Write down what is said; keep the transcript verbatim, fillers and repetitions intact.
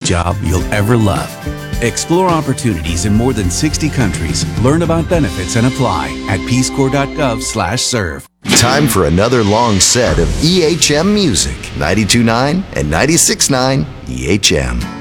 job you'll ever love. Explore opportunities in more than sixty countries. Learn about benefits and apply at peace corps dot gov slash serve. Time for another long set of E H M music. ninety-two point nine and ninety-six point nine E H M.